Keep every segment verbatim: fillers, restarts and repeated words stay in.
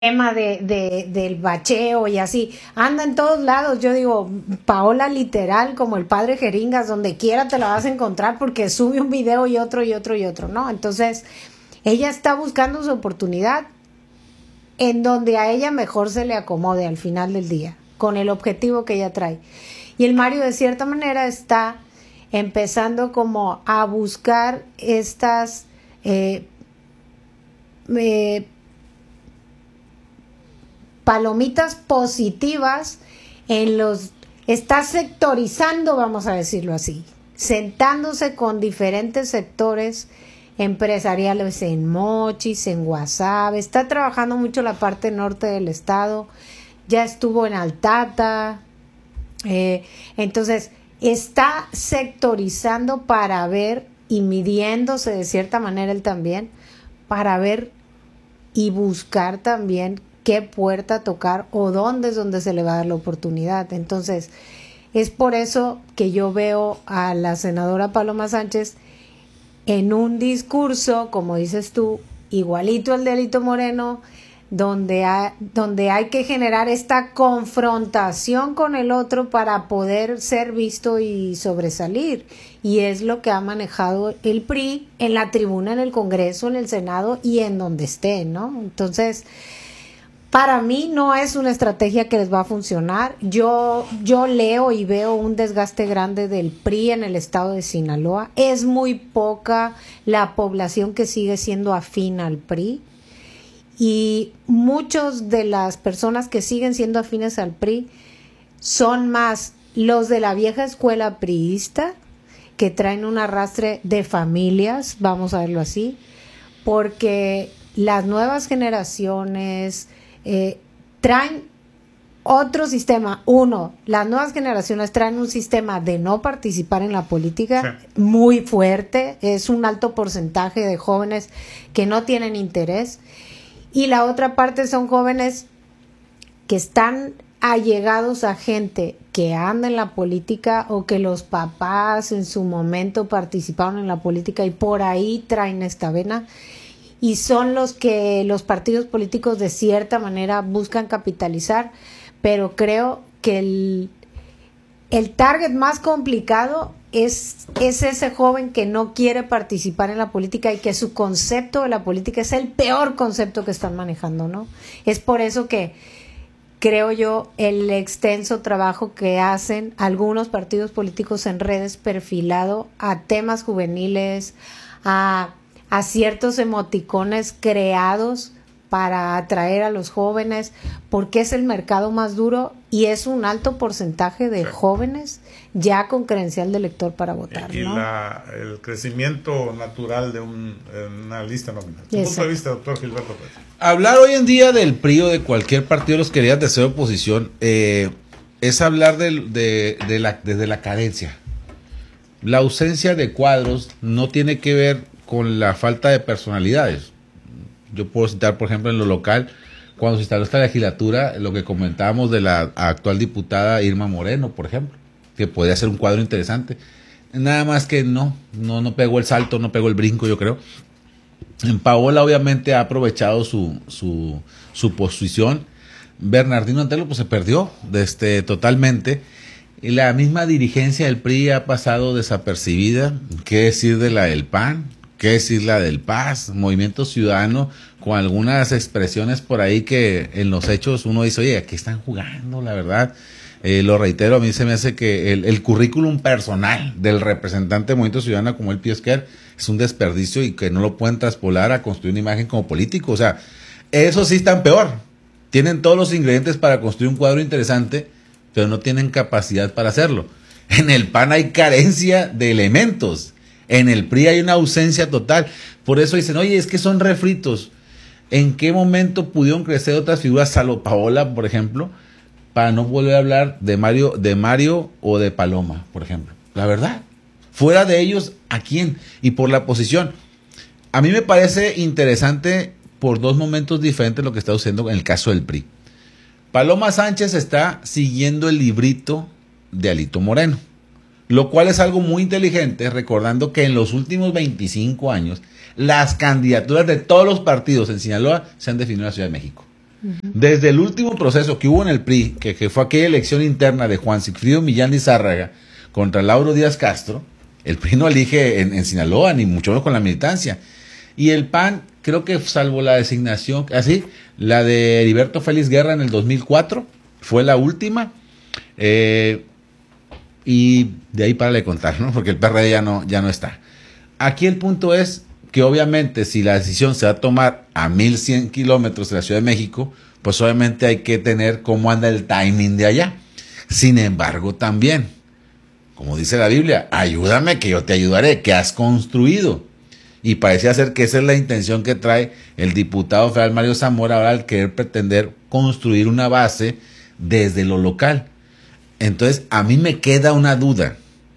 tema de, de, del bacheo y así, anda en todos lados. Yo digo, Paola literal, como el padre Jeringas, donde quiera te la vas a encontrar porque sube un video y otro y otro y otro, ¿no? Entonces, ella está buscando su oportunidad en donde a ella mejor se le acomode al final del día, con el objetivo que ella trae. Y el Mario, de cierta manera, está empezando como a buscar estas eh, eh, palomitas positivas en los... Está sectorizando, vamos a decirlo así, sentándose con diferentes sectores empresariales en Mochis, en Guasave, está trabajando mucho la parte norte del estado, ya estuvo en Altata, eh, entonces está sectorizando para ver y midiéndose de cierta manera él también, para ver y buscar también qué puerta tocar o dónde es donde se le va a dar la oportunidad. Entonces, es por eso que yo veo a la senadora Paloma Sánchez en un discurso, como dices tú, igualito al de Alito Moreno, donde hay, donde hay que generar esta confrontación con el otro para poder ser visto y sobresalir. Y es lo que ha manejado el P R I en la tribuna, en el Congreso, en el Senado y en donde esté, ¿no? Entonces, para mí no es una estrategia que les va a funcionar. Yo, yo leo y veo un desgaste grande del P R I en el estado de Sinaloa. Es muy poca la población que sigue siendo afín al P R I. Y muchos de las personas que siguen siendo afines al P R I son más los de la vieja escuela priista, que traen un arrastre de familias, vamos a verlo así, porque las nuevas generaciones... Eh, traen otro sistema. Uno, las nuevas generaciones traen un sistema de no participar en la política sí. muy fuerte, es un alto porcentaje de jóvenes que no tienen interés, y la otra parte son jóvenes que están allegados a gente que anda en la política o que los papás en su momento participaron en la política y por ahí traen esta vena. Y son los que los partidos políticos de cierta manera buscan capitalizar, pero creo que el, el target más complicado es, es ese joven que no quiere participar en la política y que su concepto de la política es el peor concepto que están manejando, ¿no? Es por eso que creo yo el extenso trabajo que hacen algunos partidos políticos en redes perfilado a temas juveniles, a... a ciertos emoticones creados para atraer a los jóvenes, porque es el mercado más duro y es un alto porcentaje de sí. jóvenes ya con credencial de elector para votar. Y ¿no? la, el crecimiento natural de un, una lista nominal. ¿Tu punto de vista, doctor Gilberto Pérez? Hablar hoy en día del P R I o de cualquier partido de los que querían de ser oposición eh, es hablar de, de, de la, desde la carencia. La ausencia de cuadros no tiene que ver con la falta de personalidades. Yo puedo citar, por ejemplo, en lo local, cuando se instaló esta legislatura, lo que comentábamos de la actual diputada Irma Moreno, por ejemplo, que podía ser un cuadro interesante. Nada más que no, no, no pegó el salto, no pegó el brinco, yo creo. En Paola, obviamente, ha aprovechado su, su, su posición. Bernardino Antelo, pues se perdió este, totalmente. Y la misma dirigencia del P R I ha pasado desapercibida. ¿Qué decir de la del P A N? ¿Qué decir la del P A S? Movimiento Ciudadano, con algunas expresiones por ahí que en los hechos uno dice, oye, aquí están jugando, la verdad. Eh, lo reitero, a mí se me hace que el, el currículum personal del representante de Movimiento Ciudadano como el Piesquer es un desperdicio y que no lo pueden traspolar a construir una imagen como político. O sea, eso sí están peor. Tienen todos los ingredientes para construir un cuadro interesante, pero no tienen capacidad para hacerlo. En el P A N hay carencia de elementos. En el P R I hay una ausencia total. Por eso dicen, oye, es que son refritos. ¿En qué momento pudieron crecer otras figuras, salvo Paola, por ejemplo, para no volver a hablar de Mario, de Mario o de Paloma, por ejemplo? La verdad. Fuera de ellos, ¿a quién? Y por la posición. A mí me parece interesante por dos momentos diferentes lo que está sucediendo en el caso del P R I. Paloma Sánchez está siguiendo el librito de Alito Moreno, lo cual es algo muy inteligente, recordando que en los últimos veinticinco años las candidaturas de todos los partidos en Sinaloa se han definido en la Ciudad de México. Uh-huh. Desde el último proceso que hubo en el P R I, que, que fue aquella elección interna de Juan Sigfrido Millán Lizárraga contra Lauro Díaz Castro, el P R I no elige en, en Sinaloa, ni mucho menos con la militancia. Y el P A N, creo que salvo la designación, así, la de Heriberto Félix Guerra en el dos mil cuatro, fue la última. Eh, y de ahí para de contar, ¿no? Porque el P R D ya no, ya no está. Aquí el punto es que obviamente si la decisión se va a tomar a mil cien kilómetros de la Ciudad de México, pues obviamente hay que tener cómo anda el timing de allá. Sin embargo, también, como dice la Biblia, ayúdame que yo te ayudaré, que has construido. Y parecía ser que esa es la intención que trae el diputado federal Mario Zamora ahora al querer pretender construir una base desde lo local. Entonces, a mí me queda una duda.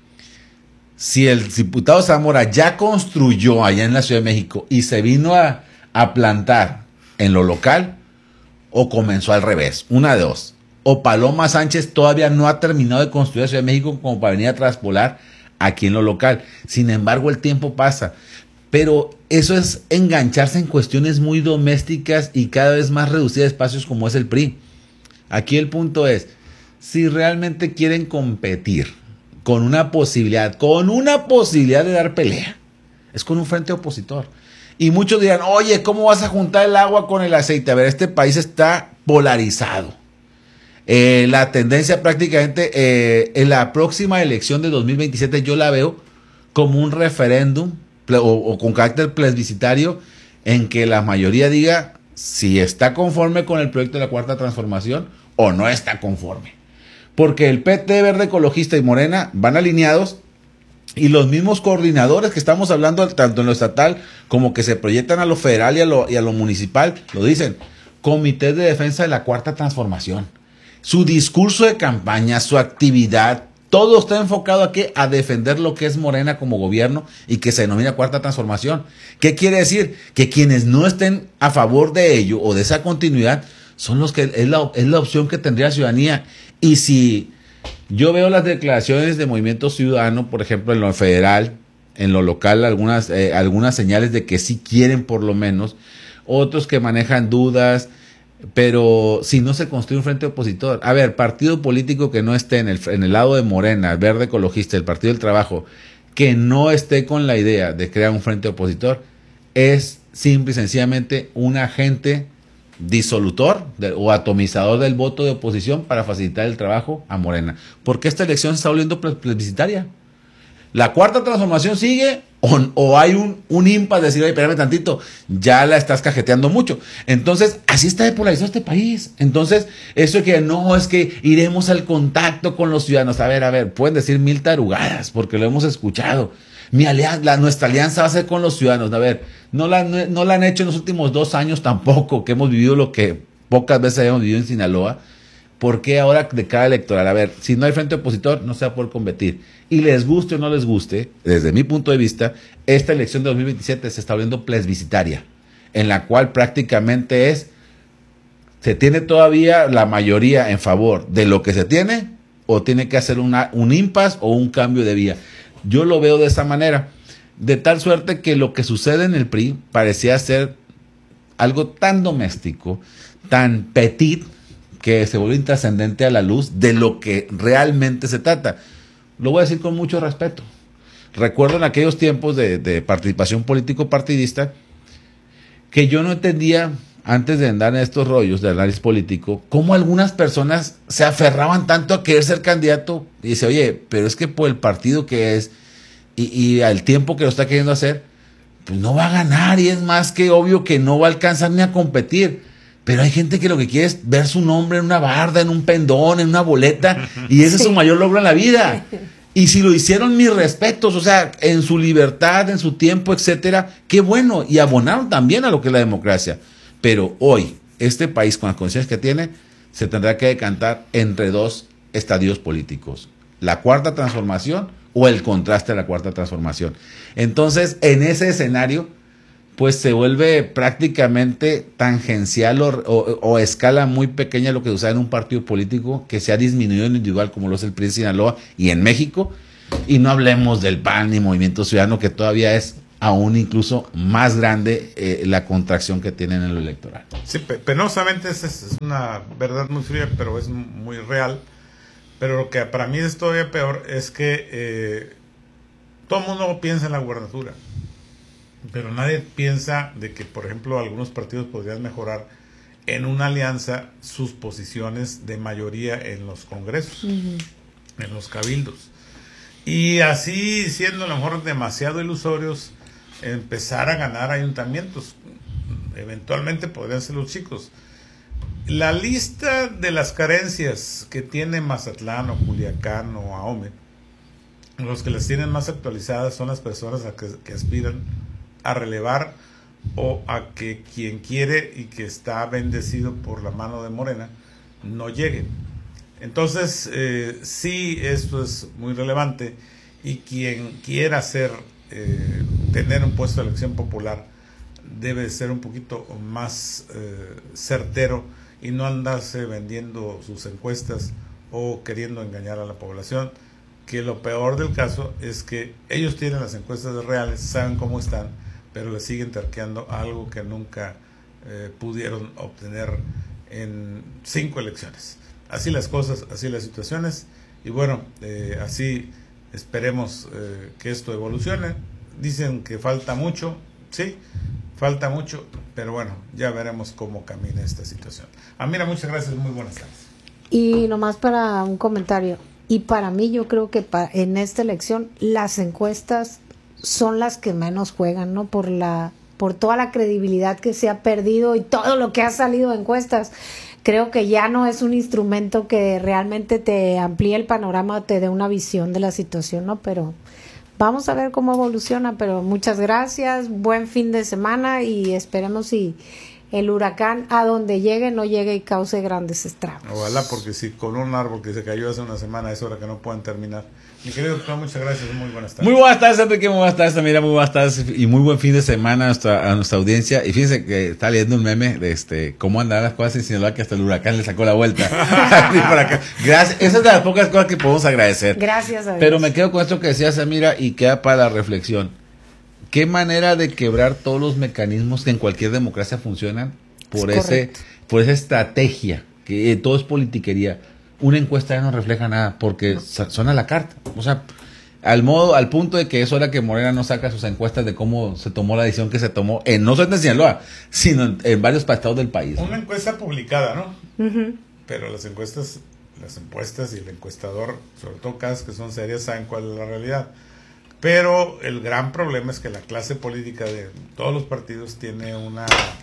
Si el diputado Zamora ya construyó allá en la Ciudad de México y se vino a, a plantar en lo local, o comenzó al revés, una de dos. O Paloma Sánchez todavía no ha terminado de construir la Ciudad de México como para venir a traspolar aquí en lo local. Sin embargo, el tiempo pasa. Pero eso es engancharse en cuestiones muy domésticas y cada vez más reducidas de espacios como es el P R I. Aquí el punto es, si realmente quieren competir con una posibilidad, con una posibilidad de dar pelea, es con un frente opositor. Y muchos dirán, oye, ¿cómo vas a juntar el agua con el aceite? A ver, este país está polarizado. Eh, la tendencia prácticamente eh, en la próxima elección de dos mil veintisiete yo la veo como un referéndum o, o con carácter plebiscitario en que la mayoría diga si está conforme con el proyecto de la Cuarta Transformación o no está conforme. Porque el P T, Verde Ecologista y Morena van alineados y los mismos coordinadores que estamos hablando tanto en lo estatal como que se proyectan a lo federal y a lo, y a lo municipal, lo dicen, Comité de Defensa de la Cuarta Transformación. Su discurso de campaña, su actividad, todo está enfocado aquí a defender lo que es Morena como gobierno y que se denomina Cuarta Transformación. ¿Qué quiere decir? Que quienes no estén a favor de ello o de esa continuidad son los que es la, es la opción que tendría la ciudadanía. Y si yo veo las declaraciones de Movimiento Ciudadano, por ejemplo, en lo federal, en lo local, algunas, eh, algunas señales de que sí quieren por lo menos, otros que manejan dudas, pero si no se construye un frente opositor, a ver, partido político que no esté en el, en el lado de Morena, el Verde Ecologista, el Partido del Trabajo, que no esté con la idea de crear un frente opositor, es simple y sencillamente un agente disolutor de, o atomizador del voto de oposición para facilitar el trabajo a Morena. Porque esta elección se está volviendo plebiscitaria. La Cuarta Transformación sigue o, o hay un, un impas de decir, oye, espérame tantito, ya la estás cajeteando mucho. Entonces, así está depolarizado este país. Entonces, eso que no, es que iremos al contacto con los ciudadanos. A ver, a ver, pueden decir mil tarugadas porque lo hemos escuchado. Mi alianza, la, nuestra alianza va a ser con los ciudadanos. A ver, no la, no, no la han hecho en los últimos dos años tampoco, que hemos vivido lo que pocas veces habíamos vivido en Sinaloa. ¿Por qué ahora de cara electoral? A ver, si no hay frente opositor, no se va a poder competir. Y les guste o no les guste, desde mi punto de vista, esta elección de dos mil veintisiete se está volviendo plebiscitaria, en la cual prácticamente es, se tiene todavía la mayoría en favor de lo que se tiene, o tiene que hacer una, un impas o un cambio de vía. Yo lo veo de esa manera, de tal suerte que lo que sucede en el P R I parecía ser algo tan doméstico, tan petit, que se vuelve intrascendente a la luz de lo que realmente se trata. Lo voy a decir con mucho respeto. Recuerdo en aquellos tiempos de, de participación político-partidista que yo no entendía, antes de andar en estos rollos de análisis político, cómo algunas personas se aferraban tanto a querer ser candidato y dice, oye, pero es que por el partido que es y, y al tiempo que lo está queriendo hacer, pues no va a ganar y es más que obvio que no va a alcanzar ni a competir. Pero hay gente que lo que quiere es ver su nombre en una barda, en un pendón, en una boleta, y ese sí. es su mayor logro en la vida. Y si lo hicieron, mis respetos, o sea, en su libertad, en su tiempo, etcétera, qué bueno, y abonaron también a lo que es la democracia. Pero hoy, este país, con las condiciones que tiene, se tendrá que decantar entre dos estadios políticos: la Cuarta Transformación o el contraste de la Cuarta Transformación. Entonces, en ese escenario, pues se vuelve prácticamente tangencial o, o, o escala muy pequeña lo que se usa en un partido político que se ha disminuido en individual, como lo es el P R I de Sinaloa y en México. Y no hablemos del P A N ni Movimiento Ciudadano, que todavía es aún incluso más grande eh, la contracción que tienen en lo electoral. Sí, penosamente es, es una verdad muy fría, pero es muy real. Pero lo que para mí es todavía peor es que eh, todo el mundo piensa en la gubernatura, pero nadie piensa de que, por ejemplo, algunos partidos podrían mejorar en una alianza sus posiciones de mayoría en los congresos, uh-huh. en los cabildos. Y así, siendo a lo mejor demasiado ilusorios, empezar a ganar ayuntamientos. Eventualmente podrían ser los chicos. La lista de las carencias que tiene Mazatlán o Culiacán o Ahome, los que las tienen más actualizadas son las personas a que, que aspiran a relevar o a que quien quiere y que está bendecido por la mano de Morena no llegue. Entonces, eh, sí, esto es muy relevante, y quien quiera hacer, eh, tener un puesto de elección popular debe ser un poquito más eh, certero y no andarse vendiendo sus encuestas o queriendo engañar a la población, que lo peor del caso es que ellos tienen las encuestas reales, saben cómo están, pero le siguen terqueando algo que nunca eh, pudieron obtener en cinco elecciones. Así las cosas, así las situaciones, y bueno, eh, así esperemos eh, que esto evolucione. Dicen que falta mucho, sí, falta mucho, pero bueno, ya veremos cómo camina esta situación. Amira, muchas gracias, muy buenas tardes. Y nomás para un comentario, y para mí yo creo que pa, en esta elección las encuestas son las que menos juegan, ¿no? Por la, por toda la credibilidad que se ha perdido y todo lo que ha salido de encuestas. Creo que ya no es un instrumento que realmente te amplíe el panorama o te dé una visión de la situación, ¿no? Pero vamos a ver cómo evoluciona, pero muchas gracias, buen fin de semana, y esperemos si el huracán a donde llegue no llegue y cause grandes estragos. Ojalá, porque si con un árbol que se cayó hace una semana es hora que no puedan terminar. Mi querido doctor, muchas gracias, muy buenas tardes. Muy buenas tardes, Enrique, muy buenas tardes, mira, muy buenas tardes y muy buen fin de semana a nuestra, a nuestra audiencia. Y fíjense que está leyendo un meme de este cómo andan las cosas en Sinaloa, que hasta el huracán le sacó la vuelta. Por acá. Gracias, esa es de las pocas cosas que podemos agradecer. Gracias a Dios. Pero me quedo con esto que decía Samira y queda para la reflexión. ¿Qué manera de quebrar todos los mecanismos que en cualquier democracia funcionan por es ese, por esa estrategia, que eh, todo es politiquería? Una encuesta ya no refleja nada, porque son a la carta. O sea, al modo, al punto de que es hora que Morena no saca sus encuestas de cómo se tomó la decisión que se tomó, en, no solo en Sinaloa, sino en, en varios estados del país. Una encuesta publicada, ¿no? Uh-huh. Pero las encuestas, las encuestas y el encuestador, sobre todo casos que son serias, saben cuál es la realidad. Pero el gran problema es que la clase política de todos los partidos tiene una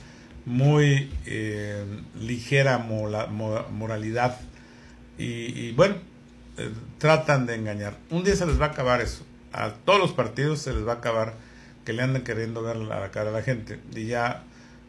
muy eh, ligera mola, moralidad. Y, y bueno, eh, tratan de engañar. Un día se les va a acabar eso. A todos los partidos se les va a acabar que le anden queriendo ver a la cara a la gente. Y ya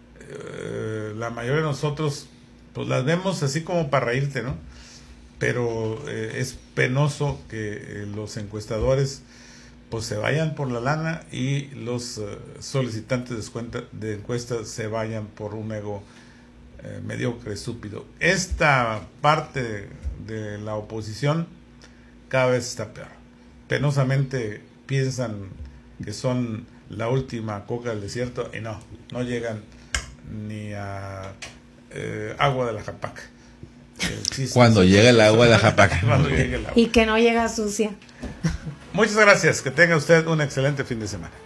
eh, la mayoría de nosotros pues las vemos así como para reírte, ¿no? Pero eh, es penoso que eh, los encuestadores pues se vayan por la lana y los eh, solicitantes de, cuenta, de encuestas se vayan por un ego eh, mediocre, estúpido. Esta parte de la oposición cada vez está peor. Penosamente piensan que son la última coca del desierto y no, no llegan ni a eh, agua de la Japaca. Cuando llega el agua de la Japaca. Cuando llegue el agua. Y que no llega sucia. Muchas gracias, que tenga usted un excelente fin de semana.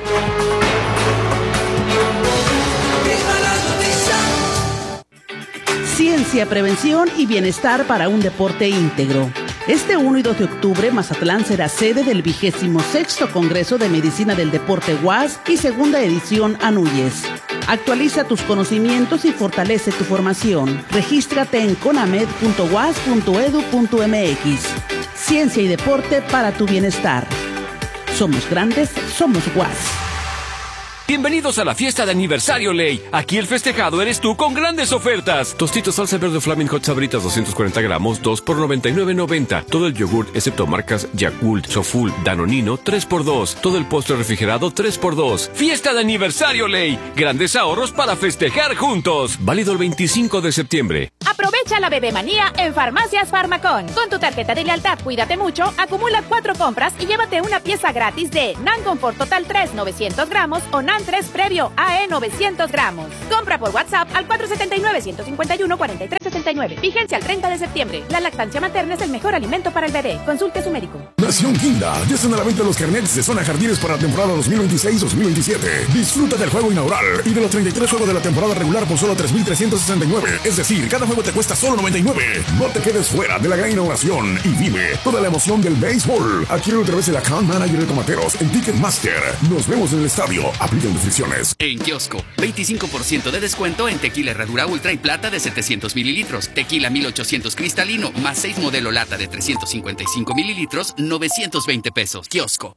Ciencia, prevención y bienestar para un deporte íntegro. Este uno y dos de octubre, Mazatlán será sede del vigésimo sexto Congreso de Medicina del Deporte U A S y segunda edición ANUYES. Actualiza tus conocimientos y fortalece tu formación. Regístrate en conamed punto u a s punto edu punto m x. Ciencia y deporte para tu bienestar. Somos grandes, somos U A S. Bienvenidos a la fiesta de aniversario Ley. Aquí el festejado eres tú con grandes ofertas. Tostitos salsa verde Flaming Hot Sabritas doscientos cuarenta gramos, dos por noventa y nueve noventa. Todo el yogur, excepto marcas Yakult, Soful, Danonino, tres por dos. Todo el postre refrigerado, tres por dos. Fiesta de aniversario Ley. Grandes ahorros para festejar juntos. Válido el veinticinco de septiembre. Aprovecha Aprovecha la bebemanía en Farmacias Farmacón. Con tu tarjeta de lealtad Cuídate Mucho, acumula cuatro compras y llévate una pieza gratis de Nan Confort Total tres novecientos gramos o Nan tres Previo A E novecientos gramos. Compra por WhatsApp al cuatro siete nueve, uno cinco uno, cuatro tres seis nueve. Vigencia al treinta de septiembre. La lactancia materna es el mejor alimento para el bebé. Consulte a su médico. Nación Guinda, ya están a la venta los carnets de Zona Jardines para la temporada dos mil veintiséis dos mil veintisiete. Disfruta del juego inaugural y de los treinta y tres juegos de la temporada regular por solo tres mil trescientos sesenta y nueve. Es decir, cada juego te cuesta solo noventa y nueve. No te quedes fuera de la gran inauguración y vive toda la emoción del béisbol. Adquiere a través del account manager de Tomateros en Ticketmaster. Nos vemos en el estadio. Aplican restricciones. En kiosco, veinticinco por ciento de descuento en tequila Herradura Ultra y Plata de setecientos mililitros. Tequila mil ochocientos cristalino más seis modelo lata de trescientos cincuenta y cinco mililitros, novecientos veinte pesos. Kiosco.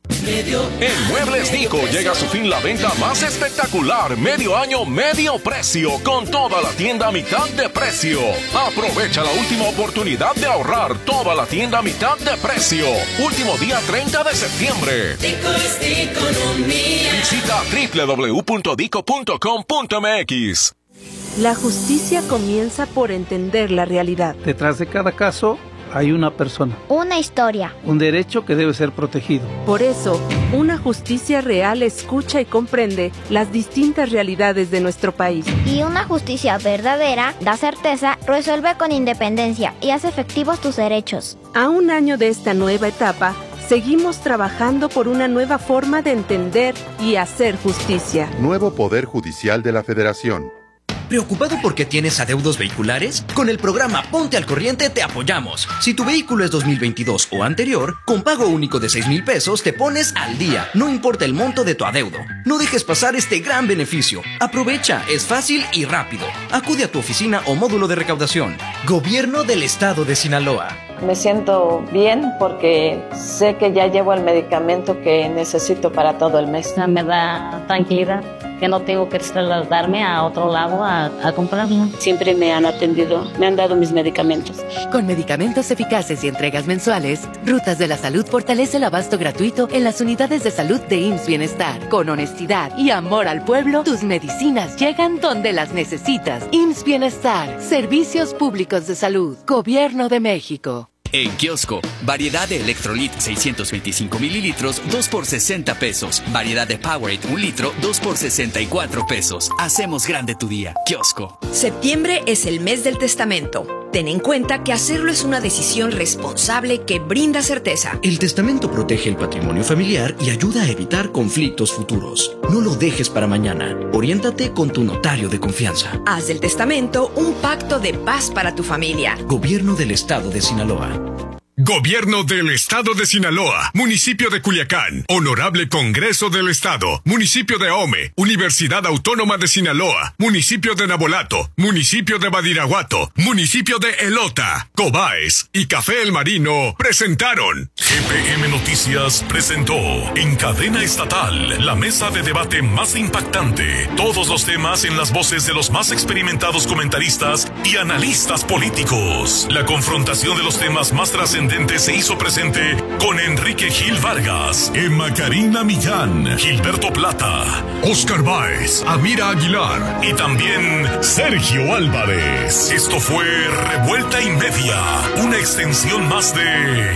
En Muebles Nico llega a su fin la venta más espectacular. Medio año, medio precio. Con toda la tienda a mitad de precio. Aprovecha la última oportunidad de ahorrar. Toda la tienda a mitad de precio. Último día treinta de septiembre. Dico es de economía. Visita doble u doble u doble u punto dico punto com punto m x. La justicia comienza por entender la realidad. Detrás de cada caso hay una persona. Una historia. Un derecho que debe ser protegido. Por eso, una justicia real escucha y comprende las distintas realidades de nuestro país. Y una justicia verdadera da certeza, resuelve con independencia y hace efectivos tus derechos. A un año de esta nueva etapa, seguimos trabajando por una nueva forma de entender y hacer justicia. Nuevo Poder Judicial de la Federación. ¿Preocupado porque tienes adeudos vehiculares? Con el programa Ponte al Corriente te apoyamos. Si tu vehículo es dos mil veintidós o anterior, con pago único de seis mil pesos te pones al día, no importa el monto de tu adeudo. No dejes pasar este gran beneficio. Aprovecha, es fácil y rápido. Acude a tu oficina o módulo de recaudación. Gobierno del Estado de Sinaloa. Me siento bien porque sé que ya llevo el medicamento que necesito para todo el mes. Me da tranquilidad que no tengo que trasladarme a otro lado a, a comprarlo. Siempre me han atendido, me han dado mis medicamentos. Con medicamentos eficaces y entregas mensuales, Rutas de la Salud fortalece el abasto gratuito en las unidades de salud de I M S S Bienestar. Con honestidad y amor al pueblo, tus medicinas llegan donde las necesitas. I M S S Bienestar, Servicios Públicos de Salud, Gobierno de México. En kiosco, variedad de Electrolit seiscientos veinticinco mililitros, dos por sesenta pesos. Variedad de Powerade un litro, dos por sesenta y cuatro pesos. Hacemos grande tu día. Kiosco. Septiembre es el mes del testamento. Ten en cuenta que hacerlo es una decisión responsable que brinda certeza. El testamento protege el patrimonio familiar y ayuda a evitar conflictos futuros. No lo dejes para mañana. Oriéntate con tu notario de confianza. Haz del testamento un pacto de paz para tu familia. Gobierno del Estado de Sinaloa. Gobierno del Estado de Sinaloa, Municipio de Culiacán, Honorable Congreso del Estado, Municipio de Ahome, Universidad Autónoma de Sinaloa, Municipio de Nabolato, Municipio de Badiraguato, Municipio de Elota, Cobaes y Café El Marino presentaron. G P M Noticias presentó en cadena estatal la mesa de debate más impactante. Todos los temas en las voces de los más experimentados comentaristas y analistas políticos. La confrontación de los temas más trascendentes se hizo presente con Enrique Gil Vargas, Emma Karina Millán, Gilberto Plata, Oscar Báez, Amira Aguilar y también Sergio Álvarez. Esto fue Revuelta y Media, una extensión más de...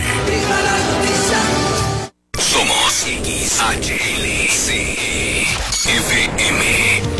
Somos X H L C F M.